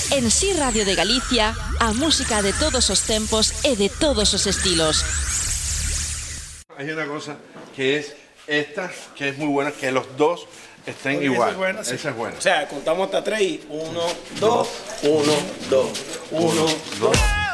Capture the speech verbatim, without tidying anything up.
En Si Radio de Galicia, a música de todos os tempos e de todos os estilos. Hay una cosa que es esta, que es muy buena, que los dos estén igual. Esa es buena, sí. Esa es buena. O sea, contamos hasta tres y uno, dos, uno, dos, uno, dos.